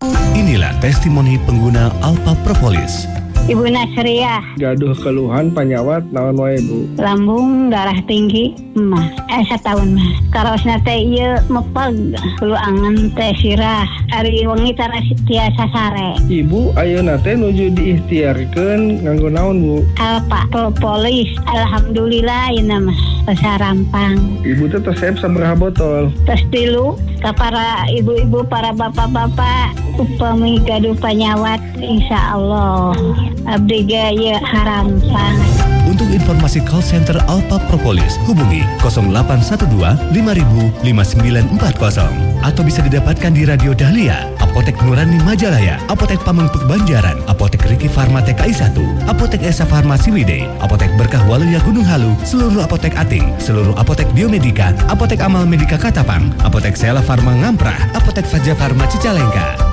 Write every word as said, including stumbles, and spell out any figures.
Inilah testimoni pengguna Alpha Propolis. Ibu Nasriah, gaduh keluhan panyawat naon wae Bu? Lambung darah tinggi mah eh setahun mah karosna teh ieu mepeg kudu angan teh sirah ari wengi tara tiasa sare. Ibu ayeuna teh nuju diikhtiarkeun nganggo naon Bu? Alpha Propolis, alhamdulillah ieu mah sarampang. Ibu teh resep sabaraha botol? Tos tilu ka para ibu-ibu, para bapak-bapak upami gaduh panyawat insyaallah abdi gaya harampang. Untuk informasi call center Alpha Propolis, hubungi nol delapan satu dua lima nol nol lima sembilan empat nol atau bisa didapatkan di Radio Dahlia, Apotek Nurani Majalaya, Apotek Pamengpeuk Banjaran, Apotek Riki Farma T K I satu, Apotek Esa Farma Ciwidey, Apotek Berkah Waluya Gunung Halu, seluruh apotek Ating, seluruh apotek Biomedika, Apotek Amal Medika Katapang, Apotek Sela Farma Ngamprah, Apotek Faja Farma Cicalengka.